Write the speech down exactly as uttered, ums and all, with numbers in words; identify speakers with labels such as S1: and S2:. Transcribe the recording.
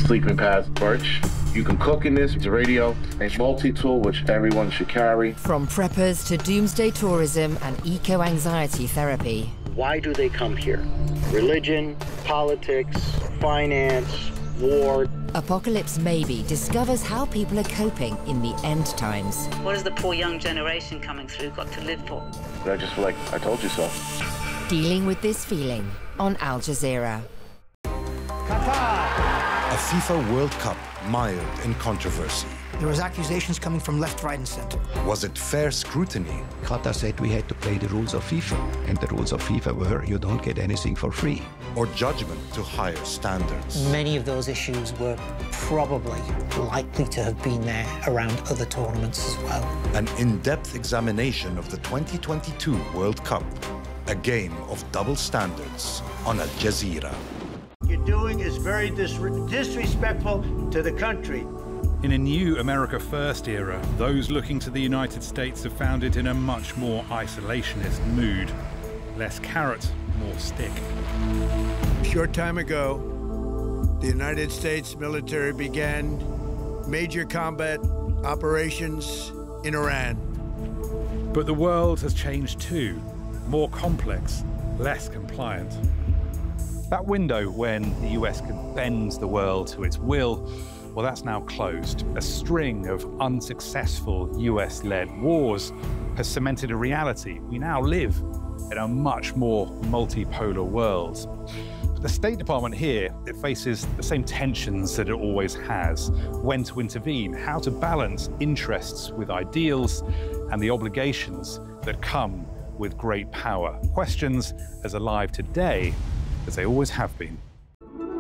S1: sleeping pads, birch. You can cook in this. It's a radio, a multi-tool which everyone should carry.
S2: From preppers to doomsday tourism and eco-anxiety therapy.
S3: Why do they come here? Religion, politics, finance, war.
S2: Apocalypse Maybe discovers how people are coping in the end times.
S4: What has the poor young generation coming through got to live for?
S1: But I just feel like I told you so.
S2: Dealing with this feeling on Al Jazeera.
S5: Qatar. A FIFA World Cup mired in controversy.
S6: There was accusations coming from left, right, and center.
S5: Was it fair scrutiny?
S7: Qatar said we had to play the rules of FIFA, and the rules of FIFA were you don't get anything for free.
S5: Or judgment to higher standards?
S8: Many of those issues were probably likely to have been there around other tournaments as well.
S5: An in-depth examination of the twenty twenty-two World Cup. A game of double standards on Al Jazeera.
S9: What you're doing is very dis disrespectful to the country.
S10: In a new America First era, those looking to the United States have found it in a much more isolationist mood. Less carrot, more stick.
S9: A short time ago, the United States military began major combat operations in Iran.
S10: But the world has changed too. More complex, less compliant. That window when the U S could bend the world to its will, well, that's now closed. A string of unsuccessful U S-led wars has cemented a reality. We now live in a much more multipolar world. But the State Department here, it faces the same tensions that it always has. When to intervene, how to balance interests with ideals, and the obligations that come with great power. Questions as alive today as they always have been.